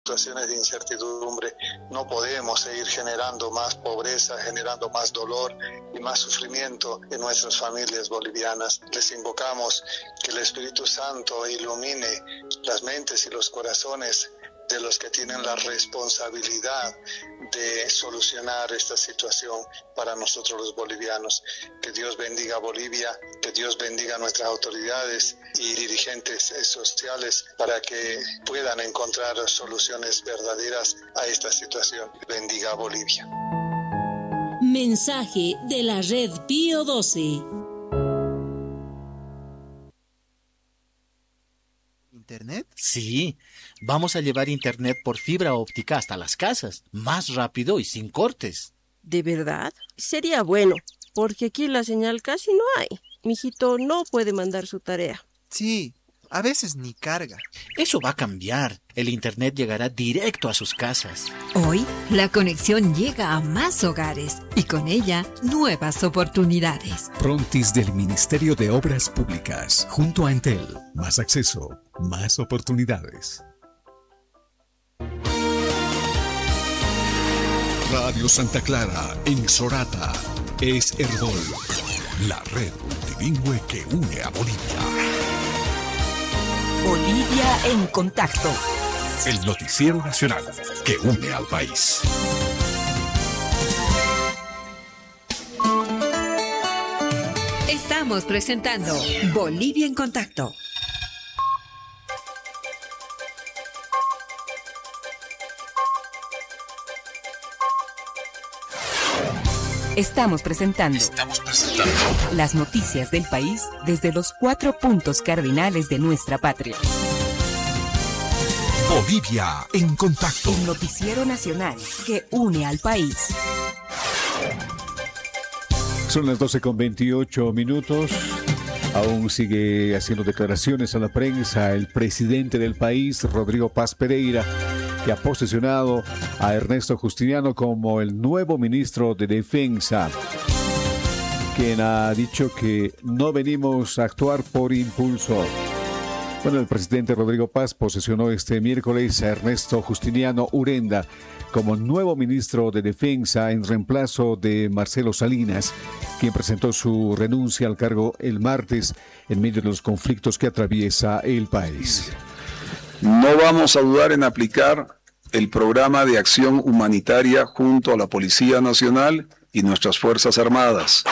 situaciones de incertidumbre. No podemos seguir generando más pobreza, generando más dolor y más sufrimiento en nuestras familias bolivianas. Les invocamos que el Espíritu Santo ilumine las mentes y los corazones de los que tienen la responsabilidad de solucionar esta situación para nosotros los bolivianos. Que Dios bendiga a Bolivia, que Dios bendiga a nuestras autoridades y dirigentes sociales para que puedan encontrar soluciones verdaderas a esta situación. Bendiga a Bolivia. Mensaje de la Red Pío XII. ¿Internet? Sí, vamos a llevar internet por fibra óptica hasta las casas, más rápido y sin cortes. ¿De verdad? Sería bueno, porque aquí la señal casi no hay. Mijito no puede mandar su tarea. Sí, a veces ni carga. Eso va a cambiar. El internet llegará directo a sus casas. Hoy, la conexión llega a más hogares y con ella, nuevas oportunidades. Prontis del Ministerio de Obras Públicas, junto a Entel. Más acceso, más oportunidades. Radio Santa Clara, en Sorata, es Herbol, la red multilingüe que une a Bolivia. Bolivia en contacto. El noticiero nacional que une al país. Estamos presentando Bolivia en contacto. Estamos presentando las noticias del país desde los 4 puntos cardinales de nuestra patria. Bolivia en contacto. El noticiero nacional que une al país. Son las 12:28. Aún sigue haciendo declaraciones a la prensa el presidente del país, Rodrigo Paz Pereira, que ha posesionado a Ernesto Justiniano como el nuevo ministro de Defensa, quien ha dicho que no venimos a actuar por impulso. Bueno, el presidente Rodrigo Paz posesionó este miércoles a Ernesto Justiniano Urenda como nuevo ministro de Defensa en reemplazo de Marcelo Salinas, quien presentó su renuncia al cargo el martes en medio de los conflictos que atraviesa el país. No vamos a dudar en aplicar el programa de acción humanitaria junto a la Policía Nacional y nuestras Fuerzas Armadas.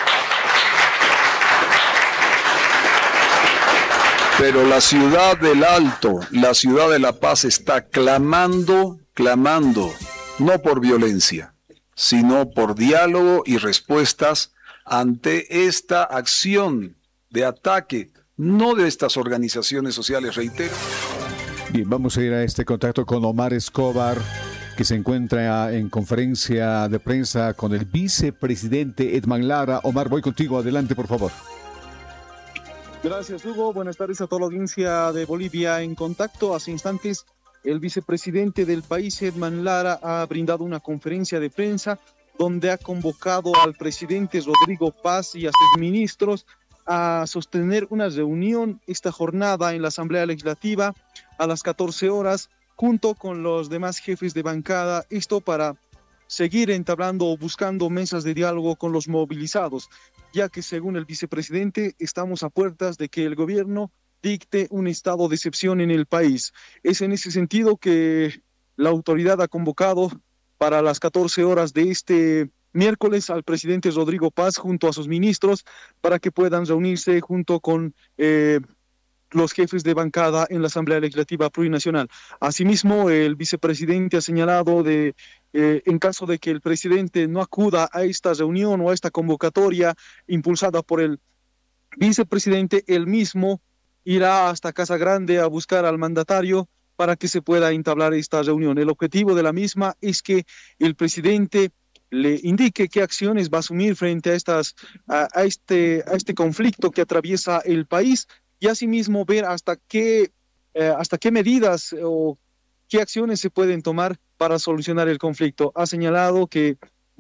Pero la ciudad del Alto, la ciudad de La Paz está clamando, no por violencia, sino por diálogo y respuestas ante esta acción de ataque, no de estas organizaciones sociales, reitero. Bien, vamos a ir a este contacto con Omar Escobar, que se encuentra en conferencia de prensa con el vicepresidente Edman Lara. Omar, voy contigo, adelante por favor. Gracias, Hugo. Buenas tardes a toda la audiencia de Bolivia en contacto. Hace instantes, el vicepresidente del país, Edman Lara, ha brindado una conferencia de prensa donde ha convocado al presidente Rodrigo Paz y a sus ministros a sostener una reunión esta jornada en la Asamblea Legislativa a las 14 horas, junto con los demás jefes de bancada, esto para seguir entablando o buscando mesas de diálogo con los movilizados, ya que según el vicepresidente estamos a puertas de que el gobierno dicte un estado de excepción en el país. Es en ese sentido que la autoridad ha convocado para las 14 horas de este miércoles al presidente Rodrigo Paz junto a sus ministros para que puedan reunirse junto con los jefes de bancada en la Asamblea Legislativa Plurinacional. Asimismo, el vicepresidente ha señalado en caso de que el presidente no acuda a esta reunión o a esta convocatoria impulsada por el vicepresidente, él mismo irá hasta Casa Grande a buscar al mandatario para que se pueda entablar esta reunión. El objetivo de la misma es que el presidente le indique qué acciones va a asumir frente a este conflicto que atraviesa el país y asimismo ver hasta qué medidas o qué acciones se pueden tomar para solucionar el conflicto. Ha señalado que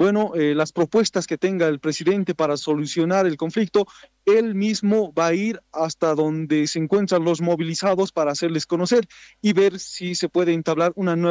las propuestas que tenga el presidente para solucionar el conflicto, él mismo va a ir hasta donde se encuentran los movilizados para hacerles conocer y ver si se puede entablar una nueva